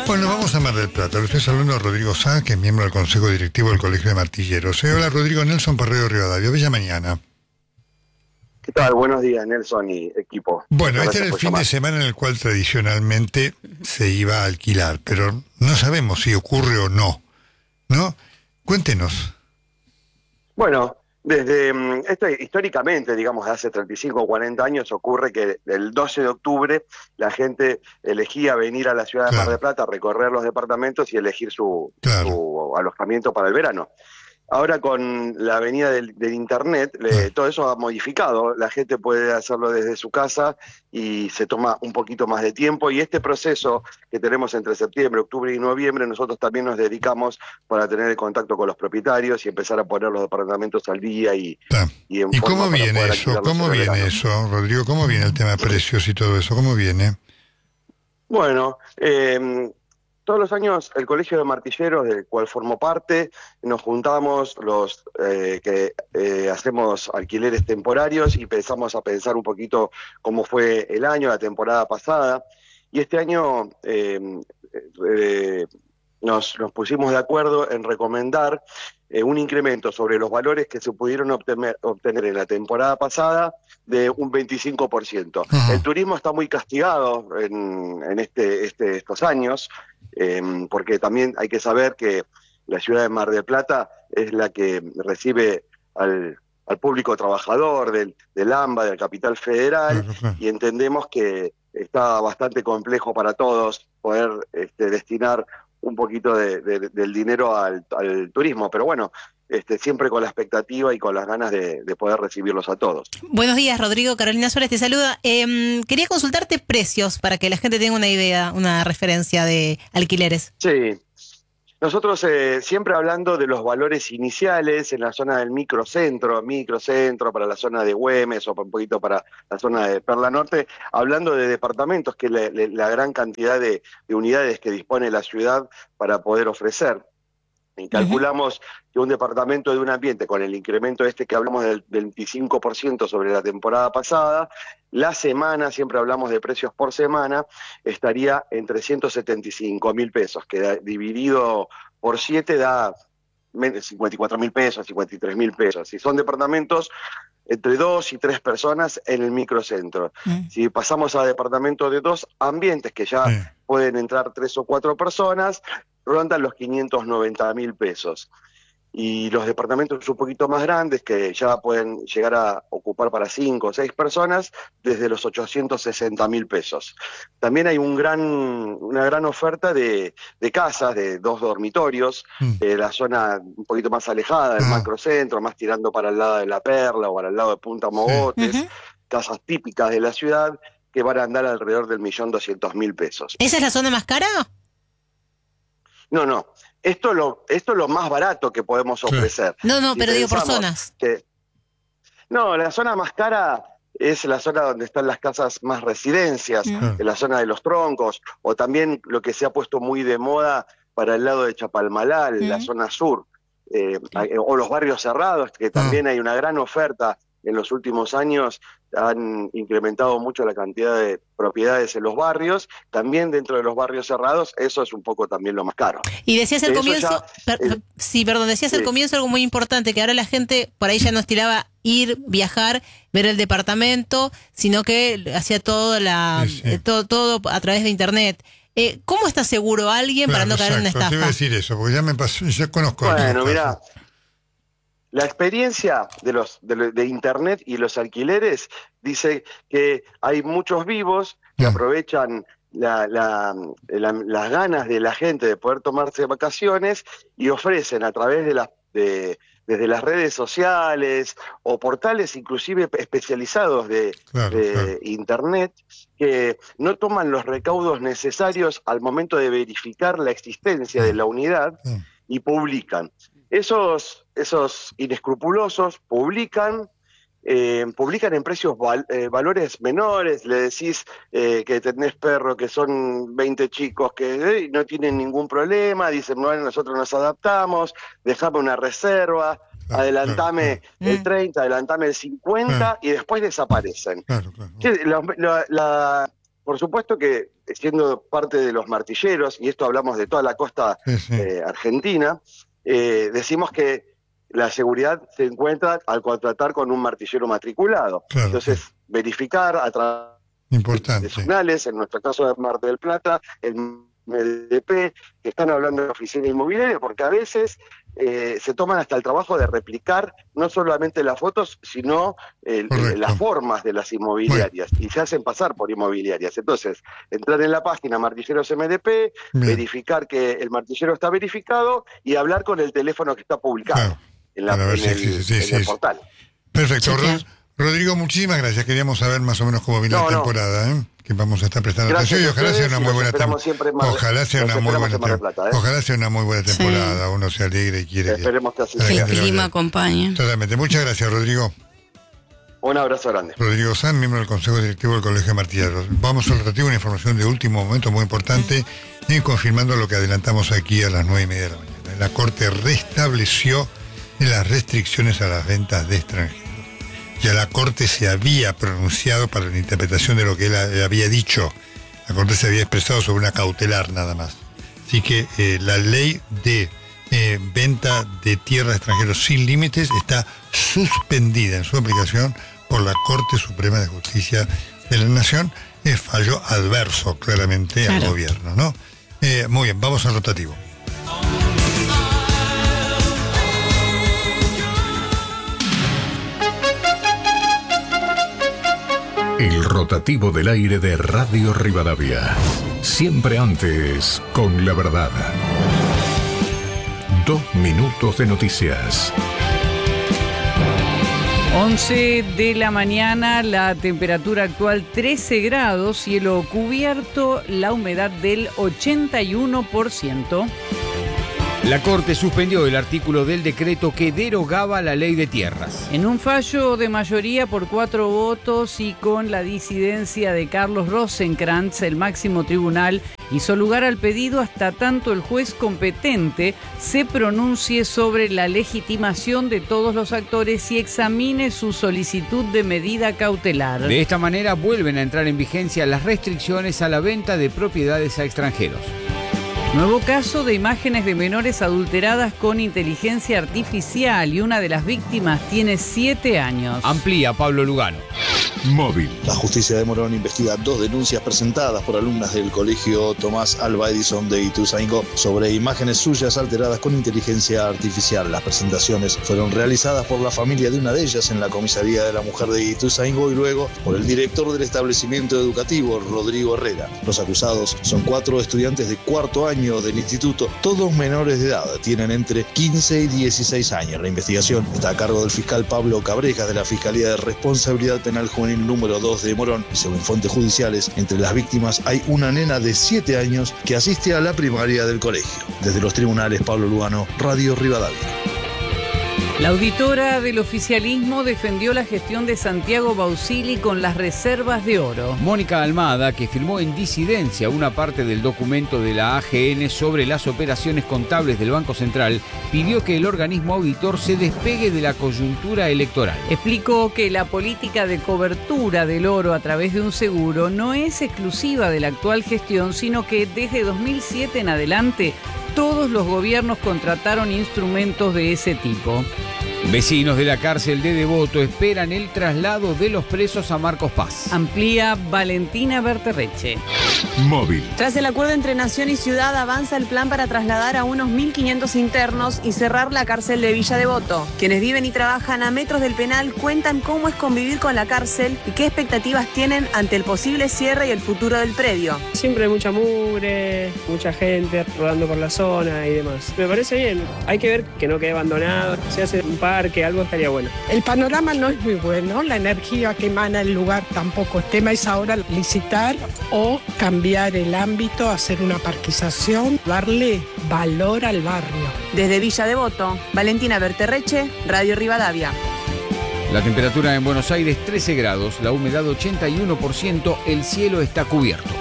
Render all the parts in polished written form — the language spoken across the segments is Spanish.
Bueno, vamos a Mar del Plata. Lo estoy saludando a Rodrigo Sá, que es miembro del Consejo Directivo del Colegio de Martilleros. Hola, Rodrigo. Nelson Parrero Rivadavia. Bella mañana. ¿Qué tal? Buenos días, Nelson y equipo. Bueno, este era el fin de semana en el cual tradicionalmente se iba a alquilar, pero no sabemos si ocurre o no, ¿no? Cuéntenos. Bueno, desde históricamente, digamos, de hace 35 o 40 años, ocurre que el 12 de octubre la gente elegía venir a la ciudad de Mar del Plata, recorrer los departamentos y elegir su alojamiento para el verano. Ahora con la venida del Internet, todo eso ha modificado. La gente puede hacerlo desde su casa y se toma un poquito más de tiempo. Y este proceso que tenemos entre septiembre, octubre y noviembre, nosotros también nos dedicamos para tener el contacto con los propietarios y empezar a poner los departamentos al día y en ¿Y forma cómo viene eso? ¿Cómo viene eso, Rodrigo? ¿Cómo viene el tema de precios y todo eso? ¿Cómo viene? Bueno, todos los años el Colegio de Martilleros, del cual formo parte, nos juntamos los que hacemos alquileres temporarios y empezamos a pensar un poquito cómo fue el año, la temporada pasada. Y este año nos pusimos de acuerdo en recomendar un incremento sobre los valores que se pudieron obtener en la temporada pasada de un 25%. El turismo está muy castigado en estos años, porque también hay que saber que la ciudad de Mar del Plata es la que recibe al público trabajador del AMBA, del Capital Federal, y entendemos que está bastante complejo para todos poder destinar un poquito del dinero al turismo, pero bueno, siempre con la expectativa y con las ganas de poder recibirlos a todos. Buenos días, Rodrigo. Carolina Suárez te saluda. Quería consultarte precios para que la gente tenga una idea, una referencia de alquileres. Sí. Nosotros siempre hablando de los valores iniciales en la zona del microcentro para la zona de Güemes o un poquito para la zona de Perla Norte, hablando de departamentos, que es la gran cantidad de unidades que dispone la ciudad para poder ofrecer. Y calculamos que un departamento de un ambiente, con el incremento que hablamos del 25% sobre la temporada pasada, la semana, siempre hablamos de precios por semana, estaría en 375.000 pesos, que dividido por 7 da 54.000 pesos, 53.000 pesos. Si son departamentos entre 2 y 3 personas en el microcentro. Si pasamos a departamentos de 2 ambientes, que ya pueden entrar 3 o 4 personas, rondan los 590.000 pesos. Y los departamentos un poquito más grandes, que ya pueden llegar a ocupar para 5 o 6 personas, desde los 860.000 pesos. También hay una gran oferta de casas de 2 dormitorios, la zona un poquito más alejada del macrocentro, más tirando para el lado de La Perla o para el lado de Punta Mogotes, casas típicas de la ciudad que van a andar alrededor del 1.200.000 pesos. ¿Esa es la zona más cara? No. Esto es lo más barato que podemos ofrecer. No, pero digo por zonas. La zona más cara es la zona donde están las casas más residencias, en la zona de los troncos, o también lo que se ha puesto muy de moda para el lado de Chapalmalal, la zona sur, o los barrios cerrados, que también hay una gran oferta. En los últimos años han incrementado mucho la cantidad de propiedades en los barrios. También dentro de los barrios cerrados, eso es un poco también lo más caro. Y decías al comienzo, decías al comienzo algo muy importante, que ahora la gente por ahí ya no estiraba ir, viajar, ver el departamento, sino que hacía todo a través de internet. ¿Cómo está seguro alguien para no caer en una estafa? Te iba a decir eso, porque ya me pasó, ya conozco. Bueno, mira, la experiencia de Internet y los alquileres dice que hay muchos vivos que aprovechan las ganas de la gente de poder tomarse vacaciones y ofrecen a través desde las redes sociales o portales inclusive especializados de Internet, que no toman los recaudos necesarios al momento de verificar la existencia de la unidad y publican. Esos inescrupulosos publican en precios valores menores. Le decís que tenés perro, que son 20 chicos que no tienen ningún problema, dicen, bueno, nosotros nos adaptamos, dejame una reserva, adelantame el 30, adelantame el 50 y después desaparecen. por supuesto que siendo parte de los martilleros, y esto hablamos de toda la costa argentina, decimos que la seguridad se encuentra al contratar con un martillero matriculado. Claro. Entonces, verificar a través de señales, en nuestro caso de Mar del Plata, el MDP, que están hablando de oficina inmobiliaria, porque a veces se toman hasta el trabajo de replicar no solamente las fotos, sino las formas de las inmobiliarias, y se hacen pasar por inmobiliarias. Entonces, entrar en la página Martilleros MDP, verificar que el martillero está verificado y hablar con el teléfono que está publicado en el portal. Perfecto. Rodrigo, muchísimas gracias. Queríamos saber más o menos cómo viene la temporada, que vamos a estar prestando atención, y ojalá sea una muy buena temporada. Ojalá sea una muy buena temporada. Ojalá sea una muy buena temporada. Uno se alegre y quiere esperemos que así sea. Que el clima acompañe. Totalmente. Muchas gracias, Rodrigo. Un abrazo grande. Rodrigo Sanz, miembro del Consejo Directivo del Colegio de Martilleros. Vamos al rotativo, una información de último momento muy importante, confirmando lo que adelantamos aquí a las 9:30 de la mañana. La Corte restableció las restricciones a las ventas de extranjeros. Ya la Corte se había pronunciado para la interpretación de lo que él había dicho. La Corte se había expresado sobre una cautelar nada más. Así que la ley de venta de tierra a extranjeros sin límites está suspendida en su aplicación por la Corte Suprema de Justicia de la Nación. Fallo adverso claramente al gobierno, ¿no? Muy bien, vamos al rotativo. El rotativo del aire de Radio Rivadavia. Siempre antes con la verdad. 2 minutos de noticias. 11 de la mañana, la temperatura actual 13 grados, cielo cubierto, la humedad del 81%. La Corte suspendió el artículo del decreto que derogaba la ley de tierras. En un fallo de mayoría por 4 votos y con la disidencia de Carlos Rosenkrantz, el máximo tribunal hizo lugar al pedido hasta tanto el juez competente se pronuncie sobre la legitimación de todos los actores y examine su solicitud de medida cautelar. De esta manera vuelven a entrar en vigencia las restricciones a la venta de propiedades a extranjeros. Nuevo caso de imágenes de menores adulteradas con inteligencia artificial y una de las víctimas tiene 7 años. Amplía Pablo Lugano. Móvil. La justicia de Morón investiga 2 denuncias presentadas por alumnas del colegio Tomás Alva Edison de Ituzaingó sobre imágenes suyas alteradas con inteligencia artificial. Las presentaciones fueron realizadas por la familia de una de ellas en la comisaría de la mujer de Ituzaingó y luego por el director del establecimiento educativo, Rodrigo Herrera. Los acusados son 4 estudiantes de 4º año del instituto, todos menores de edad, tienen entre 15 y 16 años. La investigación está a cargo del fiscal Pablo Cabrejas de la Fiscalía de Responsabilidad Penal Juvenil número 2 de Morón. Según fuentes judiciales, entre las víctimas hay una nena de 7 años que asiste a la primaria del colegio. Desde los tribunales, Pablo Lugano, Radio Rivadavia. La auditora del oficialismo defendió la gestión de Santiago Bausili con las reservas de oro. Mónica Almada, que firmó en disidencia una parte del documento de la AGN sobre las operaciones contables del Banco Central, pidió que el organismo auditor se despegue de la coyuntura electoral. Explicó que la política de cobertura del oro a través de un seguro no es exclusiva de la actual gestión, sino que desde 2007 en adelante todos los gobiernos contrataron instrumentos de ese tipo. Vecinos de la cárcel de Devoto esperan el traslado de los presos a Marcos Paz. Amplía Valentina Berterreche. Móvil. Tras el acuerdo entre Nación y Ciudad, avanza el plan para trasladar a unos 1.500 internos y cerrar la cárcel de Villa Devoto. Quienes viven y trabajan a metros del penal cuentan cómo es convivir con la cárcel y qué expectativas tienen ante el posible cierre y el futuro del predio. Siempre hay mucha mugre, mucha gente rodando por la zona y demás. Me parece bien. Hay que ver que no quede abandonado. Se hace un parque, algo estaría bueno. El panorama no es muy bueno, la energía que emana el lugar tampoco. El tema es ahora licitar o cambiar el ámbito, hacer una parquización, darle valor al barrio. Desde Villa Devoto, Valentina Berterreche, Radio Rivadavia. La temperatura en Buenos Aires 13 grados, la humedad 81%, el cielo está cubierto.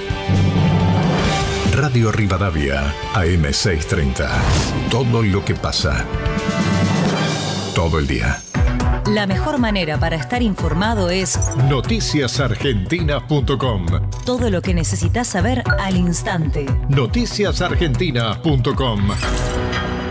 Radio Rivadavia, AM630. Todo lo que pasa. Todo el día. La mejor manera para estar informado es noticiasargentinas.com. Todo lo que necesitas saber al instante. noticiasargentinas.com.